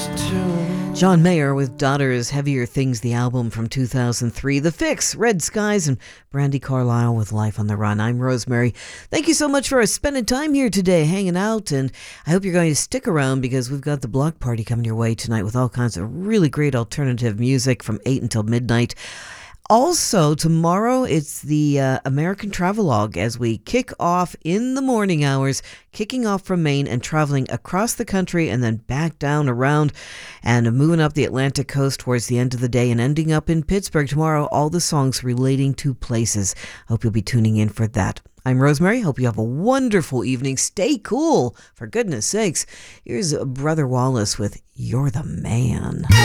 John Mayer with Daughters, Heavier Things, the album from 2003. The Fix, Red Skies, and Brandy Carlisle with Life on the Run. I'm Rosemary. Thank you so much for spending time here today, hanging out, and I hope you're going to stick around because we've got the block party coming your way tonight with all kinds of really great alternative music from 8 until midnight. Also, tomorrow it's the American Travelogue as we kick off in the morning hours, kicking off from Maine and traveling across the country and then back down around and moving up the Atlantic coast towards the end of the day and ending up in Pittsburgh tomorrow. All the songs relating to places. Hope you'll be tuning in for that. I'm Rosemary. Hope you have a wonderful evening. Stay cool, for goodness sakes. Here's Brother Wallace with You're the Man.